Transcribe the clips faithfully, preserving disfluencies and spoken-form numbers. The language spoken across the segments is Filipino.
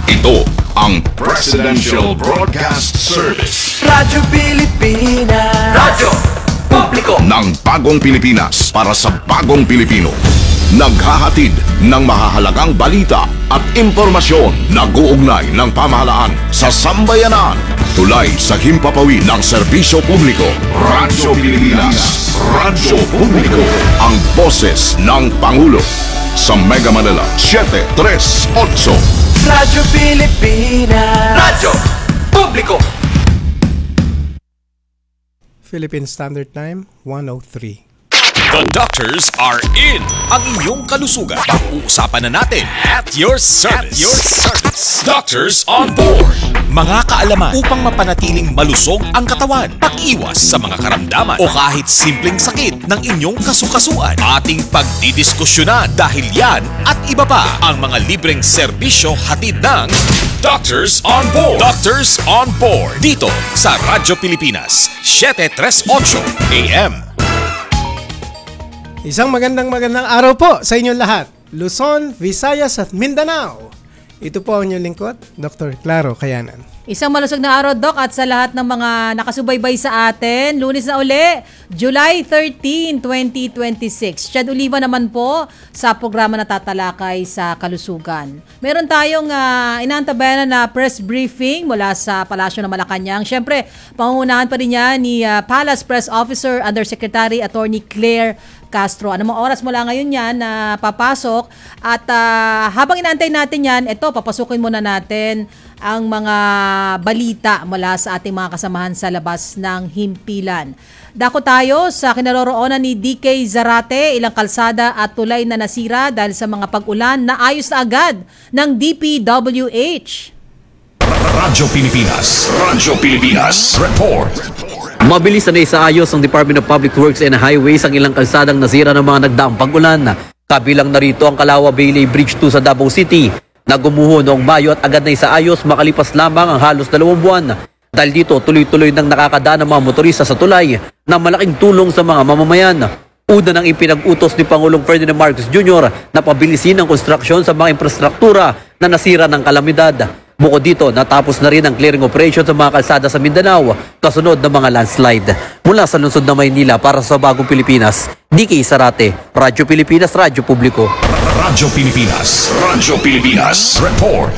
Ito ang Presidential Broadcast Service. Radyo Pilipinas. Radyo Publiko ng bagong Pilipinas para sa bagong Pilipino. Naghahatid ng mahahalagang balita at impormasyon na guugnay ng pamahalaan sa sambayanan. Tulay sa himpapawid ng serbisyo publiko. Radyo Pilipinas. Radyo Publiko. Ang boses ng Pangulo. Sa Mega Manila, seven three eight. Radyo Pilipinas. Radyo Publiko. Philippine Standard Time, one oh three. The doctors are in. Ang inyong kalusugan. Pag-uusapan na natin at your service. At your service. Doctors on board. Mga kaalaman upang mapanatiling malusog ang katawan. Pag-iwas sa mga karamdaman o kahit simpleng sakit ng inyong kasukasuan. Ating pagdidiskusyonan dahil yan at iba pa ang mga libreng serbisyo hatid ng Doctors on Board. Doctors on Board. Dito sa Radyo Pilipinas, seven three eight A M. Isang magandang magandang araw po sa inyong lahat. Luzon, Visayas at Mindanao. Ito po ang inyong lingkod, Doctor Claro Kayanan. Isang malusog na araw, Doc, at sa lahat ng mga nakasubaybay sa atin. Lunes na uli, July thirteenth, twenty twenty-six. Chad Oliva naman po sa programa na tatalakay sa kalusugan. Meron tayong uh, inaantabayan na press briefing mula sa Palasyo ng Malacanang. Siyempre, pangungunahan pa rin niya ni uh, Palace Press Officer Undersecretary Attorney Claire Castro. Ano mga oras mula ngayon yan na uh, papasok at uh, habang inaantay natin yan, ito, papasukin muna natin ang mga balita mula sa ating mga kasamahan sa labas ng himpilan. Dako tayo sa kinaroroonan ni D K Zarate, ilang kalsada at tulay na nasira dahil sa mga pag-ulan na ayos na agad ng D P W H. Radyo Pilipinas. Radyo Pilipinas. Report. Mabilis na isaayos ng Department of Public Works and Highways ang ilang kalsadang nasira ng mga nagdaang pag-ulan. Kabilang narito ang Kalawa Bailey Bridge two sa Davao City na gumuho noong Mayo at agad na isaayos makalipas lamang ang halos dalawang buwan. Dahil dito tuloy-tuloy nang nakakadaan ng mga motorista sa tulay na malaking tulong sa mga mamamayan. Una nang ipinag-utos ni Pangulong Ferdinand Marcos Junior na pabilisin ang konstruksyon sa mga infrastruktura na nasira ng kalamidad. Bukod dito, natapos na rin ang clearing operation sa mga kalsada sa Mindanao kasunod ng mga landslide. Mula sa lungsod ng Maynila para sa Bagong Pilipinas, D K Zarate, Radyo Pilipinas, Radyo Publiko. Radyo Pilipinas, Radyo Pilipinas, Report.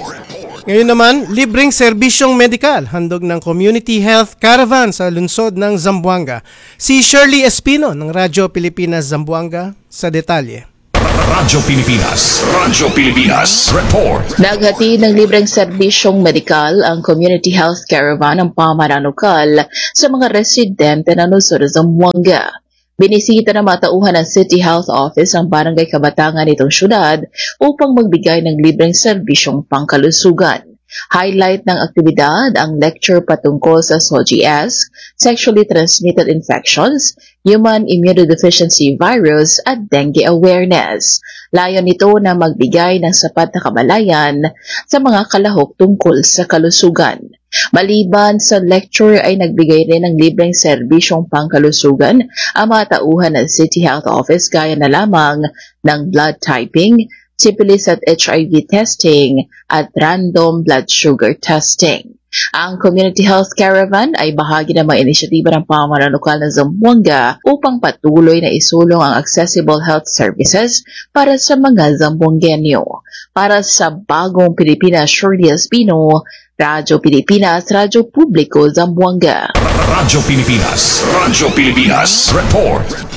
Ngayon naman, libreng serbisyong medikal, handog ng Community Health Caravan sa lungsod ng Zamboanga. Si Shirley Espino ng Radyo Pilipinas Zamboanga sa detalye. Radyo Pilipinas, Radyo Pilipinas, Report. Naghati ng libreng serbisyong medikal ang Community Health Caravan ng pamahalaan lokal sa mga residente ng lungsod ng Zamboanga. Binisita ng mga tauhan ng City Health Office ang Barangay Kabatangan nitong syudad upang magbigay ng libreng serbisyong pangkalusugan. Highlight ng aktibidad ang lecture patungkol sa S O G S, Sexually Transmitted Infections, Human Immunodeficiency Virus at Dengue Awareness. Layon nito na magbigay ng sapat na kamalayan sa mga kalahok tungkol sa kalusugan. Maliban sa lecture ay nagbigay rin ng libreng serbisyong pangkalusugan ang mga tauhan ng City Health Office gaya na lamang ng blood typing, syphilis at H I V testing at random blood sugar testing. Ang Community Health Caravan ay bahagi ng mga inisyatiba ng pamahalaan lokal ng Zamboanga upang patuloy na isulong ang accessible health services para sa mga Zamboangenyo. Para sa Bagong Pilipinas, Shirley Espino, Radyo Pilipinas, Radyo Publiko, Zamboanga. Radyo Pilipinas, Radyo Pilipinas, Report.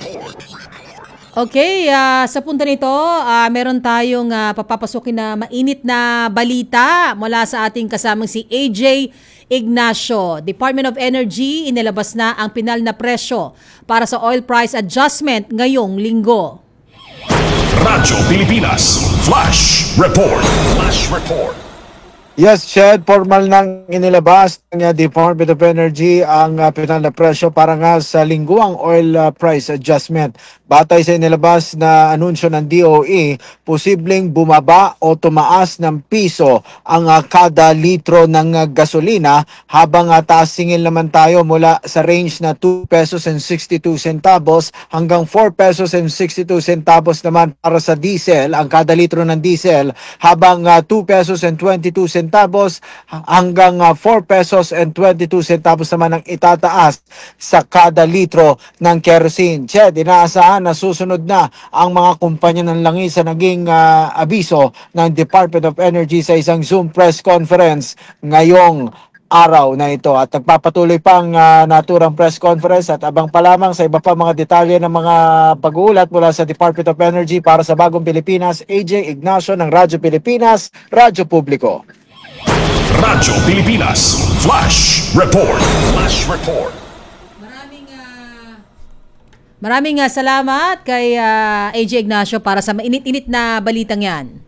Okay, uh, sa punta nito, uh, meron tayong uh, papapasukin na mainit na balita mula sa ating kasamang si A J Ignacio. Department of Energy, inilabas na ang pinal na presyo para sa oil price adjustment ngayong linggo. Radyo Pilipinas, Flash Report. Flash Report. Yes, Shed, formal nang inilabas ng uh, Department of Energy ang uh, pinal na presyo para nga sa lingguang oil uh, price adjustment. Batay sa inilabas na anunsyo ng D O E, posibleng bumaba o tumaas ng piso ang uh, kada litro ng uh, gasolina habang uh, taas singil naman tayo mula sa range na two pesos and sixty-two centavos hanggang four pesos and sixty-two centavos naman para sa diesel, ang kada litro ng diesel, habang uh, two pesos and twenty-two centavos hanggang uh, four pesos and twenty-two centavos naman ang itataas sa kada litro ng kerosene. Ched, inaasahan na susunod na ang mga kumpanya ng langis sa naging uh, abiso ng Department of Energy sa isang Zoom press conference ngayong araw na ito. At nagpapatuloy pang uh, naturang press conference at abang pa lamang sa iba pa mga detalye ng mga pag-uulat mula sa Department of Energy para sa Bagong Pilipinas. A J Ignacio ng Radyo Pilipinas, Radyo Publiko. Radyo Pilipinas Flash Report. Flash Report. Maraming ah, maraming ah, salamat kay ah, A J Ignacio para sa mainit-init na balitang 'yan.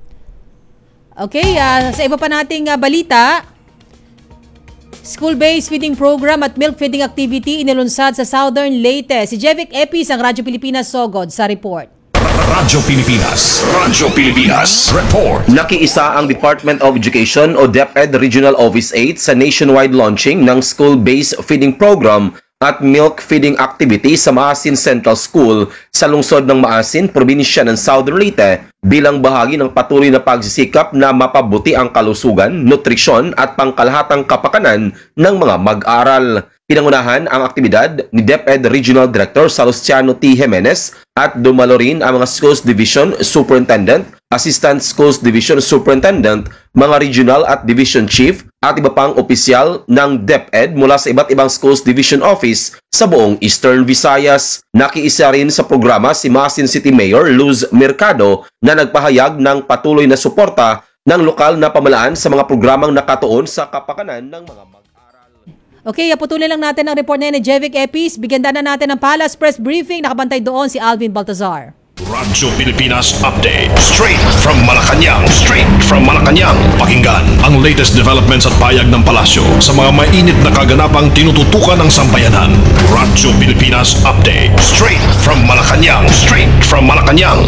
Okay, ah, sa iba pa nating ah, balita, school-based feeding program at milk feeding activity inilunsad sa Southern Leyte. Si Jevic Epis ang Radyo Pilipinas Sogod sa report. Radyo Pilipinas. Radyo Pilipinas Report. Nakiisa ang Department of Education o DepEd Regional Office eight sa nationwide launching ng school-based feeding program at milk feeding activity sa Maasin Central School sa lungsod ng Maasin, probinsya ng Southern Leyte bilang bahagi ng patuloy na pagsisikap na mapabuti ang kalusugan, nutrisyon at pangkalahatang kapakanan ng mga mag-aaral. Pinangunahan ang aktibidad ni DepEd Regional Director Salustiano T. Jimenez at dumalo rin ang mga Schools Division Superintendent, Assistant Schools Division Superintendent, mga Regional at Division Chief at iba pang opisyal ng DepEd mula sa iba't ibang Schools Division Office sa buong Eastern Visayas. Nakiisa rin sa programa si Maasin City Mayor Luz Mercado na nagpahayag ng patuloy na suporta ng lokal na pamahalaan sa mga programang nakatuon sa kapakanan ng mga mag-aaral. Okay, patuloy lang natin ang report na ni Jevic Epis. Bigyan na natin ng Palace Press Briefing. Nakabantay doon si Alvin Baltazar. Radyo Pilipinas Update. Straight from Malacanang. Straight from Malacanang. Pakinggan ang latest developments at payag ng palasyo sa mga mainit na kaganapang tinututukan ng sambayanan. Radyo Pilipinas Update. Straight from Malacanang. Straight from Malacanang.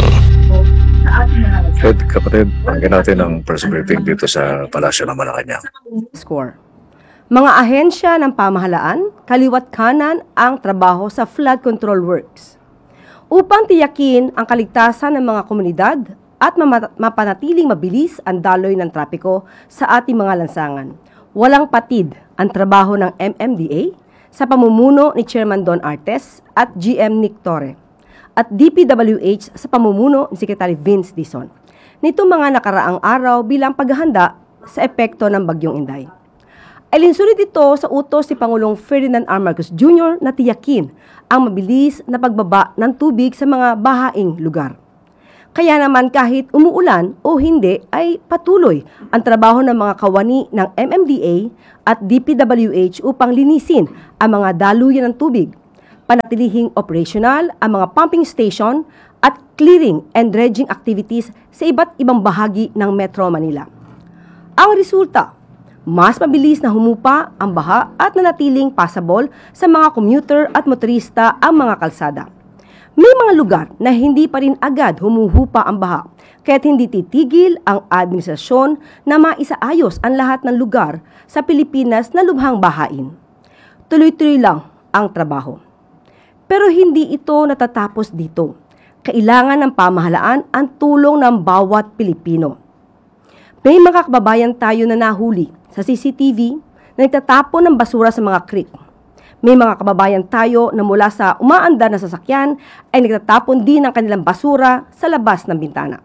Fed, kapatid, hanggang natin ang press briefing dito sa Palasyo ng Malacanang. Score. Mga ahensya ng pamahalaan, kaliwat kanan ang trabaho sa flood control works upang tiyakin ang kaligtasan ng mga komunidad at mapanatiling mabilis ang daloy ng trapiko sa ating mga lansangan. Walang patid ang trabaho ng M M D A sa pamumuno ni Chairman Don Artes at G M Nick Torre at D P W H sa pamumuno ni Secretary Vince Dizon nitong mga nakaraang araw bilang paghahanda sa epekto ng Bagyong Inday. Alinsunod ito sa utos si Pangulong Ferdinand R. Marcos Junior na tiyakin ang mabilis na pagbaba ng tubig sa mga bahaing lugar. Kaya naman kahit umuulan o hindi ay patuloy ang trabaho ng mga kawani ng M M D A at D P W H upang linisin ang mga daluyan ng tubig, panatilihing operational ang mga pumping station at clearing and dredging activities sa iba't ibang bahagi ng Metro Manila. Ang resulta, mas mabilis na humupa ang baha at nanatiling passable sa mga commuter at motorista ang mga kalsada. May mga lugar na hindi pa rin agad humuhupa ang baha, kaya't hindi titigil ang administrasyon na maisaayos ang lahat ng lugar sa Pilipinas na lubhang bahain. Tuloy-tuloy lang ang trabaho. Pero hindi ito natatapos dito. Kailangan ng pamahalaan ang tulong ng bawat Pilipino. May mga kababayan tayo na nahuli sa C C T V na nagtatapon ng basura sa mga creek. May mga kababayan tayo na mula sa umaandar na sasakyan ay nagtatapon din ng kanilang basura sa labas ng bintana.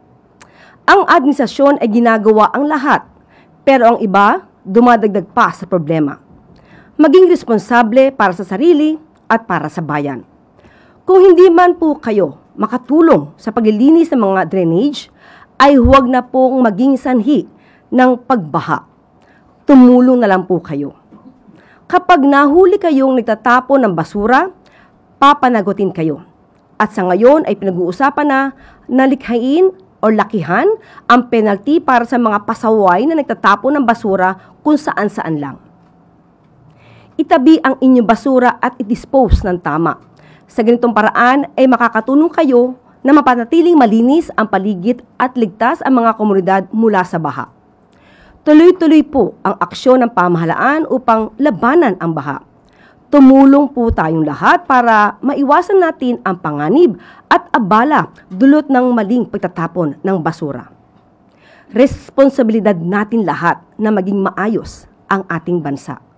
Ang administrasyon ay ginagawa ang lahat, pero ang iba dumadagdag pa sa problema. Maging responsable para sa sarili at para sa bayan. Kung hindi man po kayo makatulong sa paglilinis ng mga drainage, ay huwag na pong maging sanhi ng pagbaha. Tumulong na lang po kayo. Kapag nahuli kayong nagtatapon ng basura, papanagutin kayo. At sa ngayon ay pinag-uusapan na nalikhain o o lakihan ang penalty para sa mga pasaway na nagtatapon ng basura kung saan-saan lang. Itabi ang inyong basura at i-dispose ng tama. Sa ganitong paraan ay makakatulong kayo na mapanatiling malinis ang paligid at ligtas ang mga komunidad mula sa baha. Tuloy-tuloy po ang aksyon ng pamahalaan upang labanan ang baha. Tumulong po tayong lahat para maiwasan natin ang panganib at abala dulot ng maling pagtatapon ng basura. Responsibilidad natin lahat na maging maayos ang ating bansa.